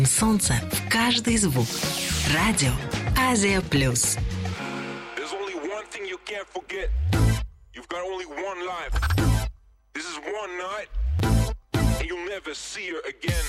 Солнце в каждый звук. Радио Азия Плюс. There's only one thing you can't forget. You've got only one life. This is one night, and you'll never see her again.